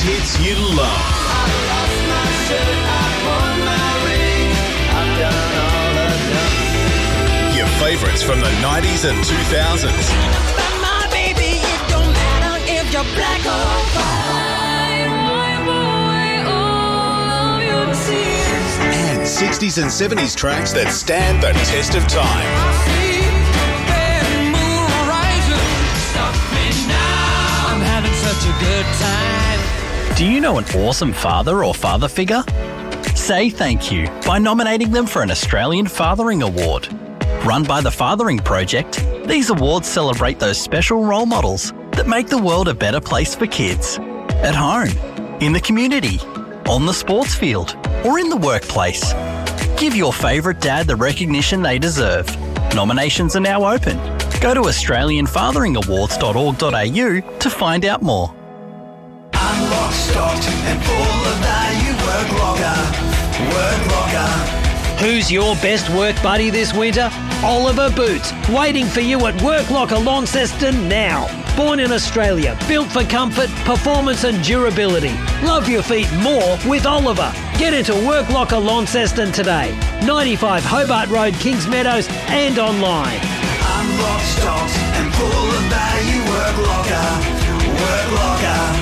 hits you love. Your favourites from the 90s and 2000s. And 60s and 70s tracks that stand the test of time. I'm having such a good time. Do you know an awesome father or father figure? Say thank you by nominating them for an Australian Fathering Award. Run by the Fathering Project, these awards celebrate those special role models that make the world a better place for kids. At home, in the community, on the sports field, or in the workplace. Give your favourite dad the recognition they deserve. Nominations are now open. Go to australianfatheringawards.org.au to find out more. Unlock, stocked and full of value. Work logger. Who's your best work buddy this winter? Oliver Boots, waiting for you at Work Locker Launceston now. Born in Australia, built for comfort, performance and durability. Love your feet more with Oliver. Get into Work Locker Launceston today. 95 Hobart Road, Kings Meadows and online. Unlock, stocked and full of value. Work Locker.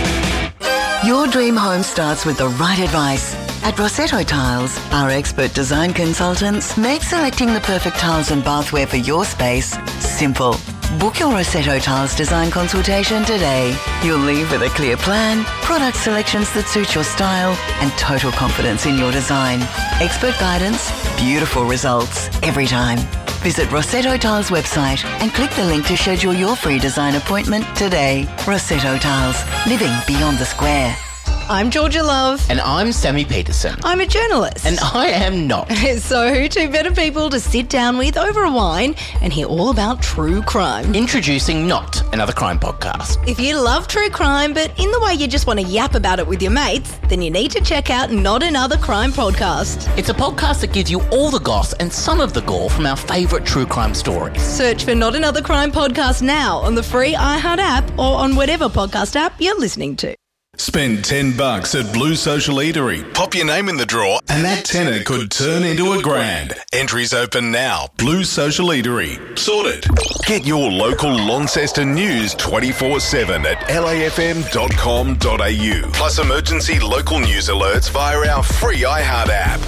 Your dream home starts with the right advice. At Rossetto Tiles, our expert design consultants make selecting the perfect tiles and bathware for your space simple. Book your Rossetto Tiles design consultation today. You'll leave with a clear plan, product selections that suit your style, and total confidence in your design. Expert guidance, beautiful results every time. Visit Rossetto Tiles website and click the link to schedule your free design appointment today. Rossetto Tiles, living beyond the square. I'm Georgia Love. And I'm Sammy Peterson. I'm a journalist. And I am not. So who two better people to sit down with over a wine and hear all about true crime? Introducing Not, another crime podcast. If you love true crime, but in the way you just want to yap about it with your mates, then you need to check out Not Another Crime Podcast. It's a podcast that gives you all the goss and some of the gore from our favourite true crime stories. Search for Not Another Crime Podcast now on the free iHeart app or on whatever podcast app you're listening to. Spend $10 at Blue Social Eatery. Pop your name in the draw and that tenner could turn into $1,000. Entries open now. Blue Social Eatery. Sorted. Get your local Launceston news 24/7 at lafm.com.au. Plus emergency local news alerts via our free iHeart app.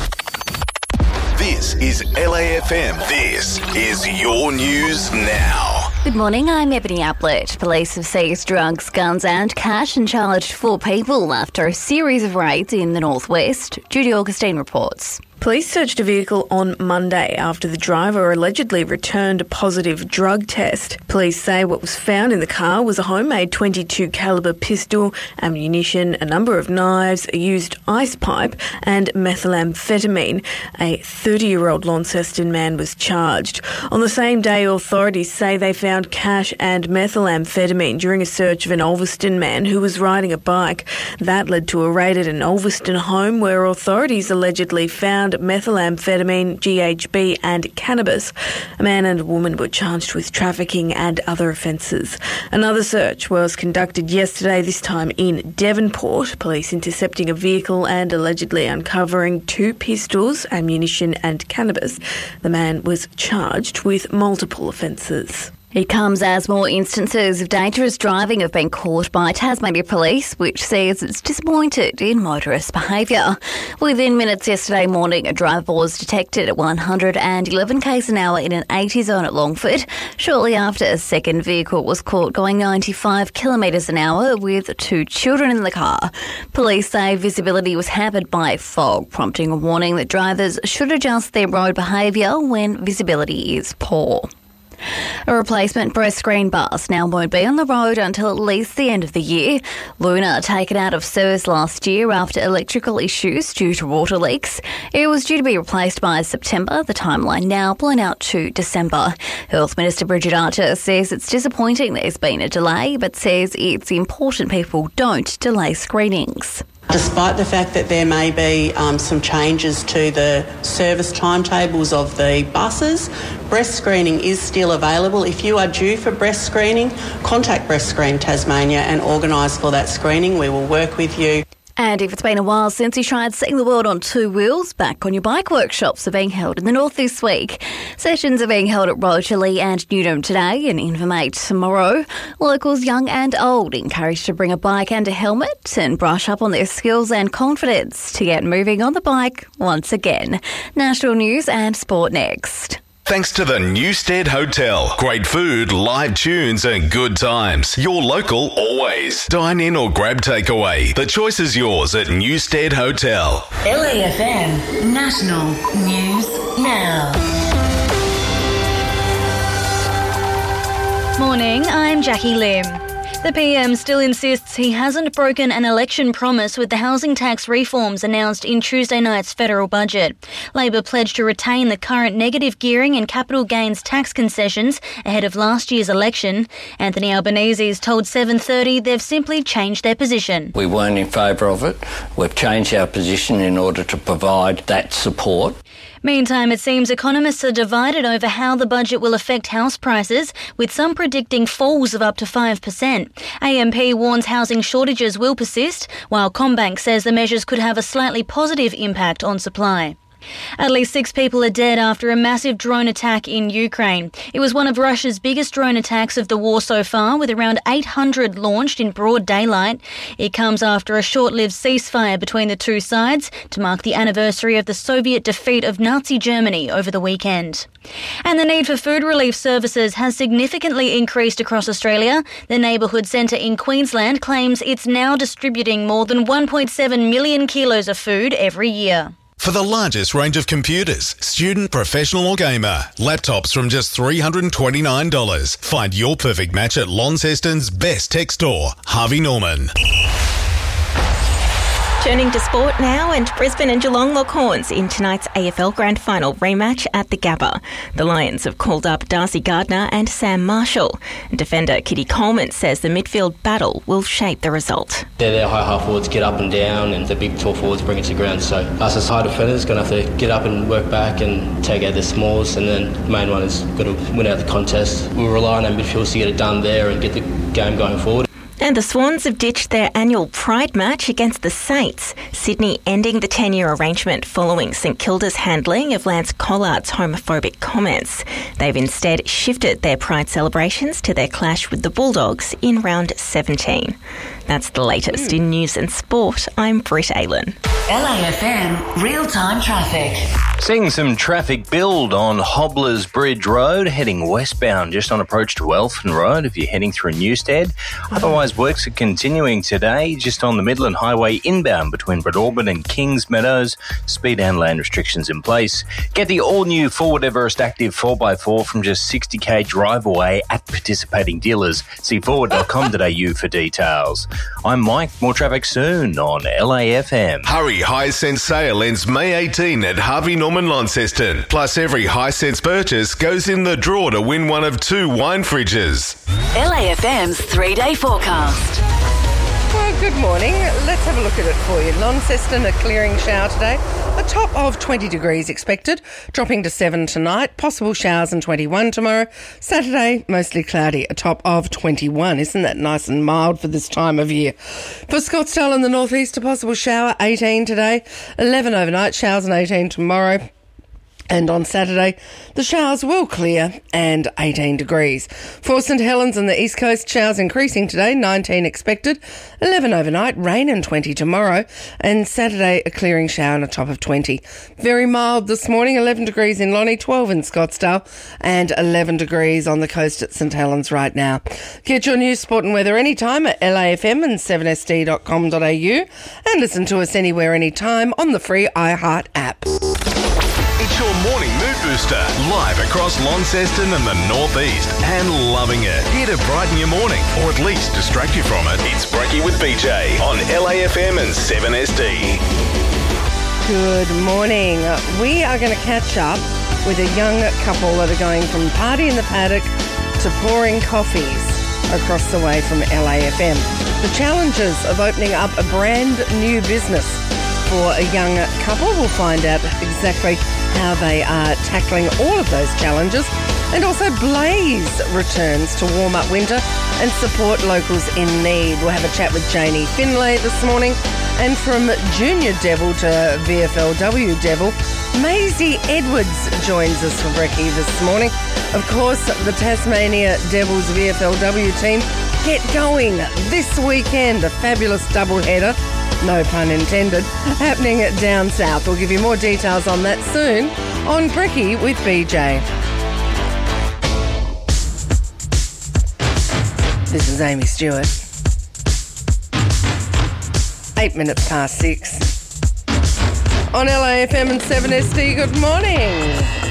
This is LAFM. This is your news now. Good morning, I'm Ebony Ablett. Police have seized drugs, guns and cash and charged 4 people after a series of raids in the northwest. Judy Augustine reports. Police searched a vehicle on Monday after the driver allegedly returned a positive drug test. Police say what was found in the car was a homemade .22 caliber pistol, ammunition, a number of knives, a used ice pipe and methamphetamine. A 30-year-old Launceston man was charged. On the same day, authorities say they found cash and methamphetamine during a search of an Ulverston man who was riding a bike. That led to a raid at an Ulverston home where authorities allegedly found methamphetamine, GHB and cannabis. A man and a woman were charged with trafficking and other offences. Another search was conducted yesterday, this time in Devonport. Police intercepting a vehicle and allegedly uncovering 2 pistols, ammunition and cannabis. The man was charged with multiple offences. It comes as more instances of dangerous driving have been caught by Tasmania Police, which says it's disappointed in motorist behaviour. Within minutes yesterday morning, a driver was detected at 111 k's an hour in an 80 zone at Longford. Shortly after, a second vehicle was caught going 95 kilometres an hour with 2 children in the car. Police say visibility was hampered by fog, prompting a warning that drivers should adjust their road behaviour when visibility is poor. A replacement breast screen bus now won't be on the road until at least the end of the year. Luna taken out of service last year after electrical issues due to water leaks. It was due to be replaced by September, the timeline now blown out to December. Health Minister Bridget Archer says it's disappointing there's been a delay, but says it's important people don't delay screenings. Despite the fact that there may be some changes to the service timetables of the buses, breast screening is still available. If you are due for breast screening, contact Breast Screen Tasmania and organise for that screening. We will work with you. And if it's been a while since you tried seeing the world on two wheels, Back on Your Bike workshops are being held in the north this week. Sessions are being held at Rogerley and Newham today and Invermate tomorrow. Locals young and old encouraged to bring a bike and a helmet and brush up on their skills and confidence to get moving on the bike once again. National news and sport next. Thanks to the Newstead Hotel. Great food, live tunes and good times. Your local always. Dine in or grab takeaway. The choice is yours at Newstead Hotel. LAFM National News Now. Morning, I'm Jackie Lim. The PM still insists he hasn't broken an election promise with the housing tax reforms announced in Tuesday night's federal budget. Labor pledged to retain the current negative gearing and capital gains tax concessions ahead of last year's election. Anthony Albanese's told 7:30 they've simply changed their position. We weren't in favour of it. We've changed our position in order to provide that support. Meantime, it seems economists are divided over how the budget will affect house prices, with some predicting falls of up to 5%. AMP warns housing shortages will persist, while CommBank says the measures could have a slightly positive impact on supply. At least 6 people are dead after a massive drone attack in Ukraine. It was one of Russia's biggest drone attacks of the war so far, with around 800 launched in broad daylight. It comes after a short-lived ceasefire between the two sides to mark the anniversary of the Soviet defeat of Nazi Germany over the weekend. And the need for food relief services has significantly increased across Australia. The Neighbourhood Centre in Queensland claims it's now distributing more than 1.7 million kilos of food every year. For the largest range of computers, student, professional or gamer, laptops from just $329. Find your perfect match at Launceston's best tech store, Harvey Norman. Turning to sport now, and Brisbane and Geelong lock horns in tonight's AFL Grand Final rematch at the Gabba. The Lions have called up Darcy Gardner and Sam Marshall. Defender Kitty Coleman says the midfield battle will shape the result. Their high half forwards get up and down, and the big tall forwards bring it to ground. So us as high defenders going to have to get up and work back and take out the smalls, and then the main one is got to win out the contest. We'll rely on our midfielders to get it done there and get the game going forward. And the Swans have ditched their annual Pride match against the Saints, Sydney ending the 10-year arrangement following St Kilda's handling of Lance Collard's homophobic comments. They've instead shifted their Pride celebrations to their clash with the Bulldogs in round 17. That's the latest in news and sport. I'm Britt Aylen. LAFM real-time traffic. Seeing some traffic build on Hobblers Bridge Road, heading westbound just on approach to Elfin Road if you're heading through Newstead. Otherwise, works are continuing today just on the Midland Highway inbound between Bredorbin and Kings Meadows. Speed and lane restrictions in place. Get the all-new Forward Everest Active 4x4 from just 60k drive away at participating dealers. See forward.com.au for details. I'm Mike. More traffic soon on LAFM. Hurry High Sense sale ends May 18 at Harvey Norman Launceston. Plus, every High Sense purchase goes in the draw to win one of 2 wine fridges. LAFM's 3-day forecast. Well, good morning. Let's have a look at it for you. Launceston, a clearing shower today. A top of 20 degrees expected, dropping to 7 tonight. Possible showers and 21 tomorrow. Saturday, mostly cloudy, a top of 21. Isn't that nice and mild for this time of year? For Scottsdale and the northeast, a possible shower, 18 today. 11 overnight, showers and 18 tomorrow. And on Saturday, the showers will clear and 18 degrees. For St Helens and the East Coast, showers increasing today, 19 expected, 11 overnight, rain and 20 tomorrow. And Saturday, a clearing shower and a top of 20. Very mild this morning, 11 degrees in Lonnie, 12 in Scottsdale, and 11 degrees on the coast at St Helens right now. Get your news, sport and weather anytime at LAFM and 7sd.com.au and listen to us anywhere, anytime on the free iHeart app. It's your morning mood booster, live across Launceston and the northeast, and loving it. Here to brighten your morning, or at least distract you from it. It's Brekkie with BJ on LAFM and 7SD. Good morning. We are going to catch up with a young couple that are going from party in the paddock to pouring coffees across the way from LAFM. the challenges of opening up a brand new business for a young couple. We'll find out exactly how they are tackling all of those challenges. And also Blaze returns to warm up winter and support locals in need. We'll have a chat with Janie Finlay this morning. And from Junior Devil to VFLW Devil, Maisie Edwards joins us for brekkie this morning. Of course, the Tasmania Devils VFLW team get going this weekend. A fabulous doubleheader, no pun intended, happening down south. We'll give you more details on that soon on Brekkie with BJ. This is Amy Stewart. 8 minutes past 6. On LAFM and 7SD, good morning.